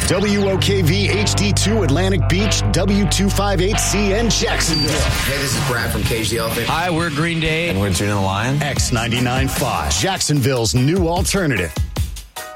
WOKV HD2 Atlantic Beach, W258CN Jacksonville. Hey, this is Brad from Cage the Elephant. Hi, we're Green Day. And we're Gina the Lion. X99.5, Jacksonville's new alternative.